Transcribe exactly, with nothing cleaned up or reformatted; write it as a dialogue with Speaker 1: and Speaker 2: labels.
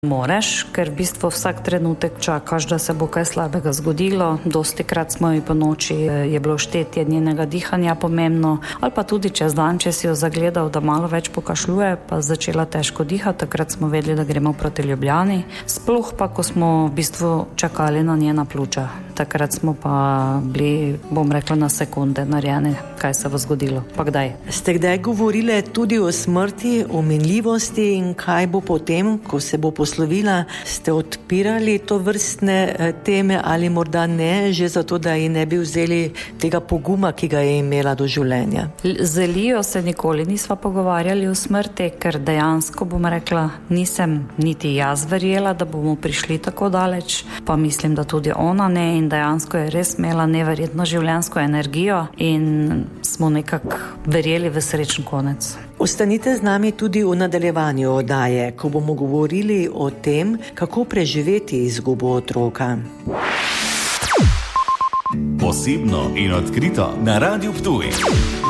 Speaker 1: Moreš, ker v bistvu vsak trenutek čakaš, da se bo kaj slabega zgodilo. Dostikrat smo ji po noči, je bilo štetje njenega dihanja pomembno, ali pa tudi čez dan, če si jo zagledal, da malo več pokašljuje, pa začela težko dihati, takrat smo vedeli, da gremo proti Ljubljani. Sploh pa, ko smo v bistvu čakali na njena pljuča. Takrat smo pa bili, bom rekla, na sekunde narejeni, kaj se bo zgodilo, pa kdaj.
Speaker 2: Ste kdaj govorile tudi o smrti, o minljivosti in kaj bo potem, ko se bo poslovila? Ste odpirali to vrstne teme ali morda ne, že zato, da ji ne bi vzeli tega poguma, ki ga je imela do življenja?
Speaker 1: Z Elijo se nikoli nisva pogovarjali o smrti, ker dejansko, bom rekla, nisem niti jaz verjela, da bomo prišli tako daleč, pa mislim, da tudi ona ne, in dejansko je res imela neverjetno življenjsko energijo in smo nekako verjeli v srečen konec.
Speaker 2: Ostanite z nami tudi v nadaljevanju oddaje, ko bomo govorili o tem, kako preživeti izgubo otroka.
Speaker 3: Posebno in odkrito na Radiu Ptuj.